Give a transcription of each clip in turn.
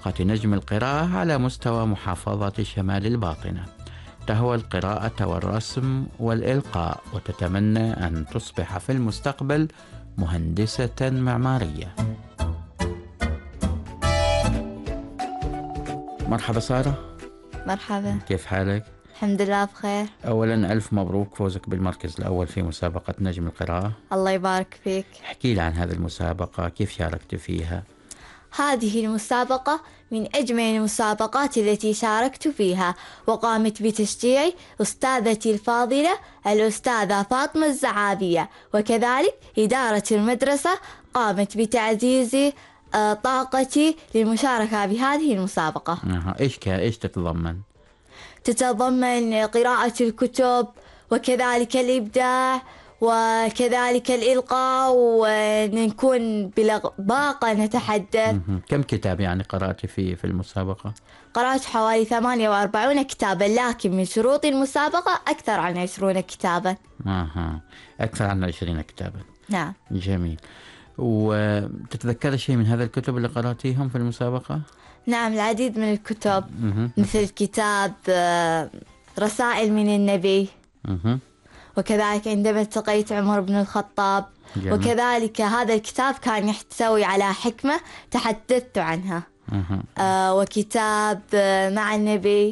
مسابقة نجم القراءة على مستوى محافظة شمال الباطنة. تهوى القراءة والرسم والإلقاء، وتتمنى أن تصبح في المستقبل مهندسة معمارية. مرحبا سارة. مرحبا، كيف حالك؟ الحمد لله بخير. أولا ألف مبروك فوزك بالمركز الأول في مسابقة نجم القراءة. الله يبارك فيك. احكي لي عن هذه المسابقة، كيف شاركت فيها؟ هذه المسابقة من أجمل المسابقات التي شاركت فيها، وقامت بتشجيعي أستاذتي الفاضلة الأستاذة فاطمة الزعابية، وكذلك إدارة المدرسة قامت بتعزيز طاقتي للمشاركة بهذه المسابقة. إيش تتضمن؟ تتضمن قراءة الكتب، وكذلك الإبداع، وكذلك الإلقاء، ونكون بلباقة نتحدث. كم كتاب يعني قرأت في المسابقة؟ قرأت حوالي 48 كتابا، لكن من شروط المسابقة أكثر عن 20 كتابا. أكثر عن 20 كتابا. نعم. جميل. وتتذكر شيء من هذا الكتب اللي قرأتيهم في المسابقة؟ نعم، العديد من الكتب، مثل كتاب رسائل من النبي، وكذلك عندما التقيت عمر بن الخطاب. جميل. وكذلك هذا الكتاب كان يحتوي على حكمة تحدثت عنها. وكتاب مع النبي،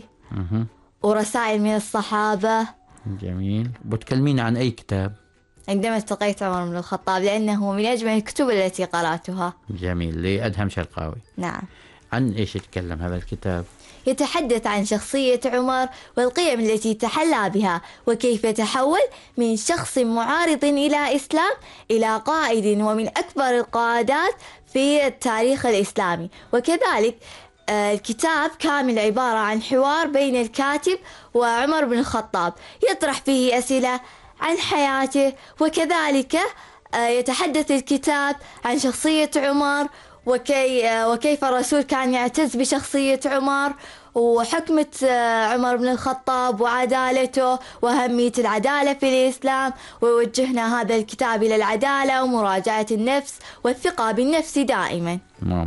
ورسائل من الصحابة. جميل. بتكلمين عن أي كتاب؟ عندما التقيت عمر بن الخطاب، لأنه من أجمل الكتب التي قرأتها. جميل. لأدهم شرقاوي. نعم. عن إيش يتكلم هذا الكتاب؟ يتحدث عن شخصية عمر والقيم التي تحلى بها، وكيف تحول من شخص معارض إلى إسلام إلى قائد ومن أكبر القادات في التاريخ الإسلامي. وكذلك الكتاب كامل عبارة عن حوار بين الكاتب وعمر بن الخطاب، يطرح فيه أسئلة عن حياته، وكذلك يتحدث الكتاب عن شخصية عمر، وكيف الرسول كان يعتز بشخصية عمر، وحكمة عمر بن الخطاب وعدالته وأهمية العدالة في الإسلام. ويوجهنا هذا الكتاب إلى العدالة ومراجعة النفس والثقة بالنفس دائما.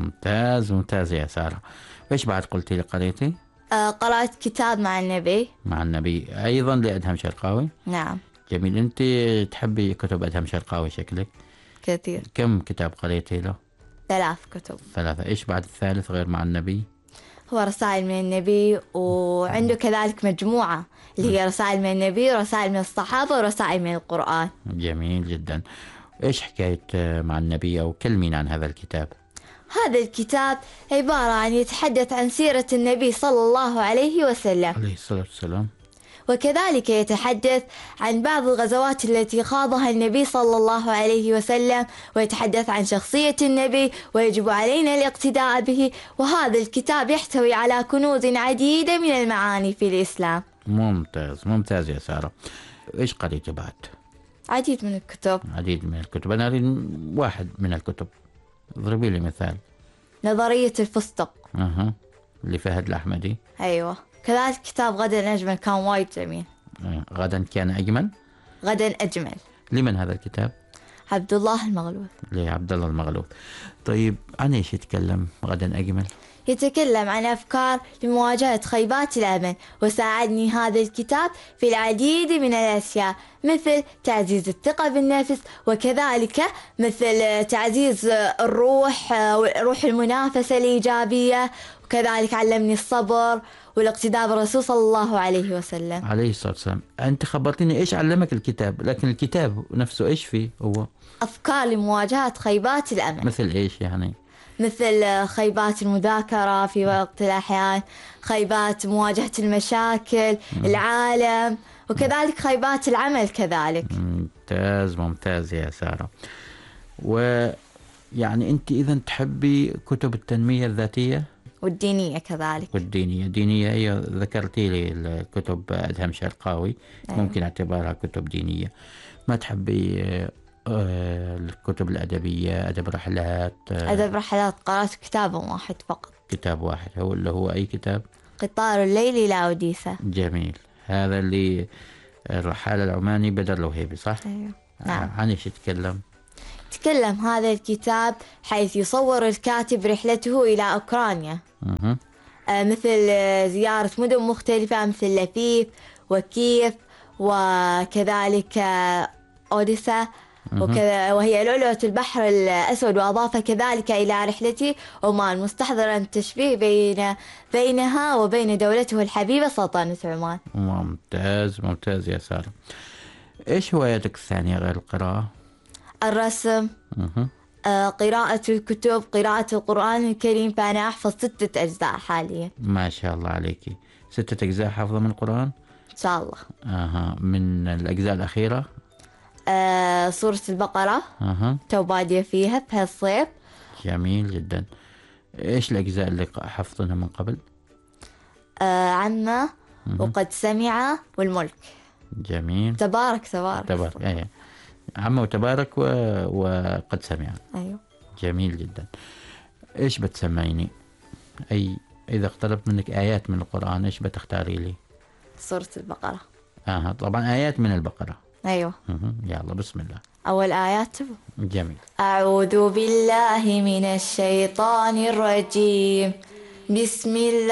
ممتاز يا سارة. وإيش بعد قلتي لي قريتي؟ قرأت كتاب مع النبي. مع النبي أيضا لأدهم شرقاوي. نعم. جميل. أنت تحبي كتب أدهم شرقاوي شكلك؟ كثير. كم كتاب قريتي له؟ 3 كتب. 3. إيش بعد الثالث غير مع النبي؟ هو رسائل من النبي، وعنده كذلك مجموعة اللي هي رسائل من النبي ورسائل من الصحابة ورسائل من القرآن. جميل جدا. إيش حكاية مع النبي، أو كلمين عن هذا الكتاب؟ هذا الكتاب عبارة عن يتحدث عن سيرة النبي صلى الله عليه وسلم عليه الصلاة والسلام، وكذلك يتحدث عن بعض الغزوات التي خاضها النبي صلى الله عليه وسلم، ويتحدث عن شخصية النبي ويجب علينا الاقتداء به. وهذا الكتاب يحتوي على كنوز عديدة من المعاني في الإسلام. ممتاز يا سارة. إيش قريت بعد؟ عديد من الكتب. أنا أريد واحد من الكتب، اضربي لي مثال. نظرية الفستق لفهد الأحمدي. أيوة. كذلك كتاب غدا أجمل كان وايد جميل. غدا كان أجمل. غدا أجمل. لمن هذا الكتاب؟ عبد الله المغلوث. لعبد الله المغلوث. طيب عن إيش يتكلم غدا أجمل؟ يتكلم عن أفكار لمواجهة خيبات الأمل، وساعدني هذا الكتاب في العديد من الأشياء، مثل تعزيز الثقة بالنفس، وكذلك مثل تعزيز روح المنافسة الإيجابية، وكذلك علمني الصبر والاقتداء بالرسول صلى الله عليه وسلم عليه الصلاة والسلام. أنت خبرتني إيش علمك الكتاب، لكن الكتاب نفسه إيش فيه هو؟ أفكار لمواجهة خيبات الأمل. مثل إيش يعني؟ مثل خيبات المذاكرة في وقت الأحيان، خيبات مواجهة المشاكل، العالم، وكذلك خيبات العمل كذلك. ممتاز يا سارة. ويعني أنت إذن تحبي كتب التنمية الذاتية والدينية كذلك. دينية هي ذكرتي لي الكتب أدهم شرقاوي. ممكن اعتبارها كتب دينية. ما تحبي الكتب الأدبية، أدب رحلات؟ قرأت كتابا واحد فقط. كتاب واحد اللي هو أي كتاب؟ قطار الليل إلى أوديسا. جميل. هذا اللي الرحالة العماني بدر الوهيبي صح؟ أيوه. نعم. عن إيش يتكلم؟ تكلم هذا الكتاب حيث يصور الكاتب رحلته إلى أوكرانيا، مثل زيارة مدن مختلفة مثل لفيف وكييف وكذلك أوديسا وهي لؤلؤة البحر الأسود. وأضاف كذلك إلى رحلتي عمان مستحضرا التشبيه بينها وبين دولته الحبيبة سلطنة عمان. ممتاز ممتاز يا سارة. إيش هواياتك الثانية غير القراءة؟ الرسم، قراءة الكتب، قراءة القرآن الكريم، فأنا أحفظ 6 أجزاء حاليا. ما شاء الله عليكي، 6 أجزاء حافظة من القرآن؟ إن شاء الله. من الأجزاء الأخيرة؟ سورة البقرة، تو بادية فيها بهالصيف. جميل جدا. إيش الأجزاء اللي حفظتها من قبل؟ عمة وقد سمع والملك. جميل. تبارك. أيه. عمة وتبارك وقد سمع. أيوه. جميل جدا. إيش بتسمعيني؟ إذا اقتربت منك آيات من القرآن إيش بتختاري لي؟ سورة البقرة. طبعا آيات من البقرة. أيوه. يلا بسم الله. أول آيات. جميل. أعوذ بالله من الشيطان الرجيم. بسم الله